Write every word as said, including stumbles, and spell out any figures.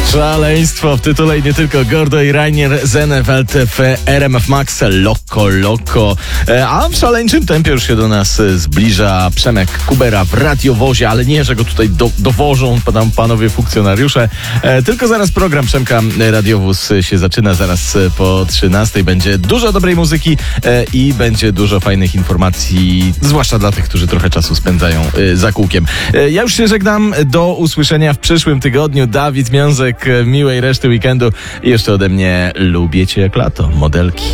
Szaleństwo w tytule i nie tylko. Gordo i Rainier Zenewelt w R M F Max. Loko, loko. A w szaleńczym tempie już się do nas zbliża Przemek Kubera w radiowozie, ale nie, że go tutaj do, dowożą tam panowie funkcjonariusze, e, tylko zaraz program Przemka Radiowóz się zaczyna. Zaraz po trzynastej będzie dużo dobrej muzyki e, i będzie dużo fajnych informacji, zwłaszcza dla tych, którzy trochę czasu spędzają e, za kółkiem. E, ja już się żegnam. Do usłyszenia w przyszłym tygodniu. Dawid Miązek, miłej reszty weekendu i jeszcze ode mnie lubię cię jak lato, modelki.